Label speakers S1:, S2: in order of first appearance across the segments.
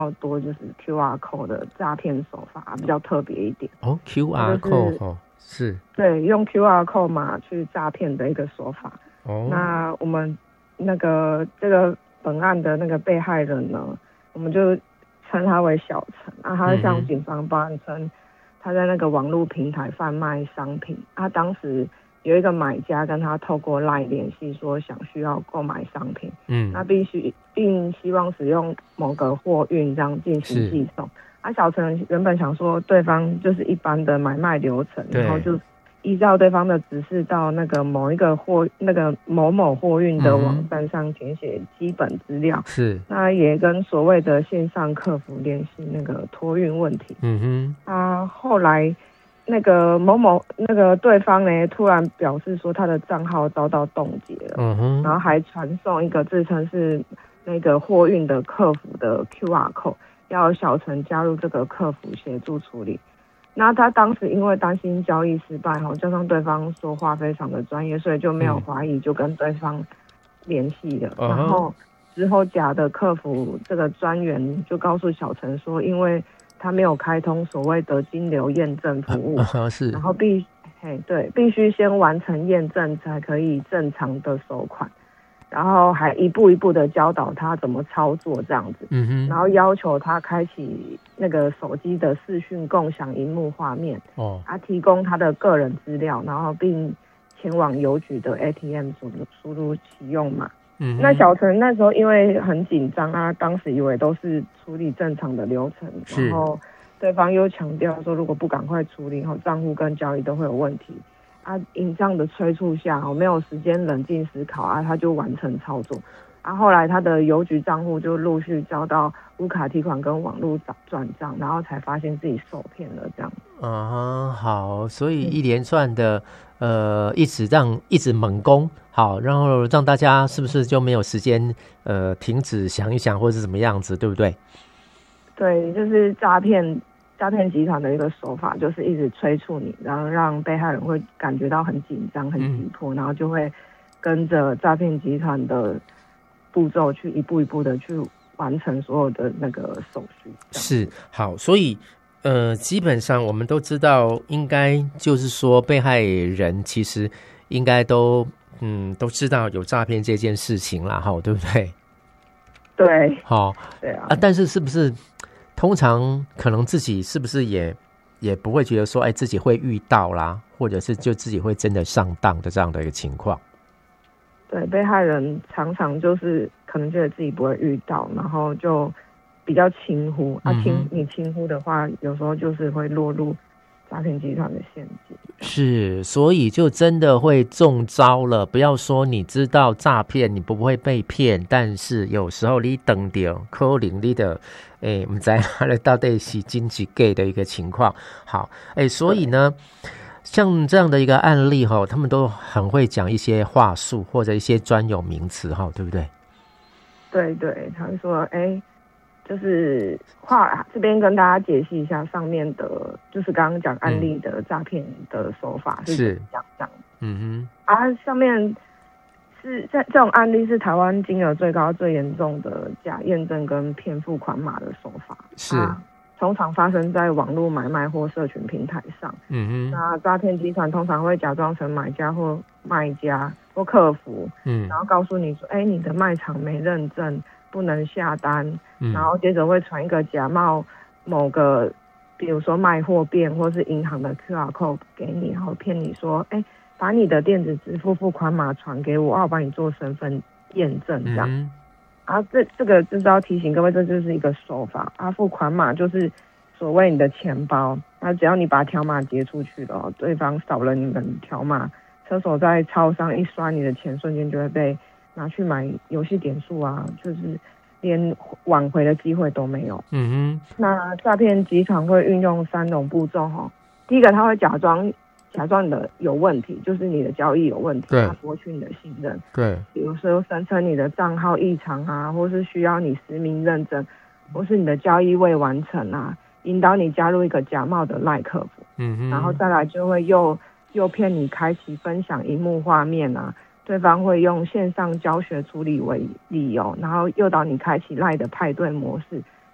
S1: 多就是 QR code 的诈骗手法比较特别一点。
S2: QR code 是
S1: 对，用 QR code 码去诈骗的一个手法。那我们这个本案的那个被害人呢，我们就称他为小陈啊，他向警方报案称他在那个网络平台贩卖商品，他当时有一个买家跟他透过 LINE 联系，说需要购买商品，那并希望使用某个货运这样进行寄送。小陈原本想说对方就是一般的买卖流程，然后就依照对方的指示到那个某一个某某货运的网站上填写基本资料，那也跟所谓的线上客服联系那个托运问题。后来那个对方呢突然表示说他的账号遭到冻结了，然后还传送一个自称是那个货运的客服的 QR code， 要小陈加入这个客服协助处理。那他当时因为担心交易失败，加上对方说话非常的专业，所以就没有怀疑，就跟对方联系了。然后之后假的客服这个专员就告诉小陈说，因为他没有开通所谓的金流验证服务，然后必须先完成验证才可以正常的收款。然后还一步一步的教导他怎么操作这样子，然后要求他开启那个手机的视讯共享萤幕画面，提供他的个人资料，然后并前往邮局的 ATM 输入启用码。那小陈那时候因为很紧张啊，当时以为都是处理正常的流程，然后对方又强调说如果不赶快处理，账户跟交易都会有问题。营帐的催促下，没有时间冷静思考他就完成操作。后来他的邮局账户就陆续遭到无卡提款跟网络转账，然后才发现自己受骗了这样。
S2: 好，所以一连串的一直猛攻，好，然后让大家是不是就没有时间停止想一想，或是怎么样子，对不对？
S1: 对，就是诈骗集团的一个手法，就是一直催促你，然后让被害人会感觉到很紧张、很急迫，然后就会跟着诈骗集团的步骤去一步一步的去完成所有的那个手续。
S2: 是，好，所以基本上我们都知道，应该就是说被害人其实应该都知道有诈骗这件事情啦，对不对？
S1: 对，
S2: 对啊，但是不是通常可能自己是不是也不会觉得说自己会遇到啦，或者是就自己会真的上当的这样的一个情况？
S1: 对，被害人常常就是可能觉得自己不会遇到，然后就比较轻忽你轻忽的话，有时候就是会落入诈骗集团的陷阱。
S2: 是，所以就真的会中招了。不要说你知道诈骗，你不会被骗，但是有时候你等到可能你的不知道到底是真是假的一个情况。好，所以呢，像这样的一个案例他们都很会讲一些话术或者一些专有名词对不对？
S1: 对，他会说就是这边跟大家解析一下上面的，就是刚刚讲案例的诈骗的手法是怎样这样。上面是这种案例是台湾金额最高最严重的假验证跟骗付款码的手法，是通常发生在网络买卖或社群平台上。那诈骗集团通常会假装成买家或卖家或客服，然后告诉你说你的卖场没认证，不能下单，然后接着会传一个假冒某个比如说卖货店或是银行的 QR code 给你，然后骗你说把你的电子支付付款码传给我，我帮你做身份验证这样。这个就是要提醒各位，这就是一个手法。付款码就是所谓你的钱包，那只要你把条码截出去了，对方扫了你的条码，车手在超商一刷你的钱，瞬间就会被拿去买游戏点数啊，就是连挽回的机会都没有。那诈骗集团会运用3种步骤第一个，他会假装你的有问题，就是你的交易有问题，他博取你的信任。对，比如说声称你的账号异常啊，或是需要你实名认证，或是你的交易未完成啊，引导你加入一个假冒的赖客服。然后再来就会诱骗你开启分享萤幕画面啊，对方会用线上教学处理为理由，然后诱导你开启赖的派对模式，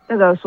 S1: 那个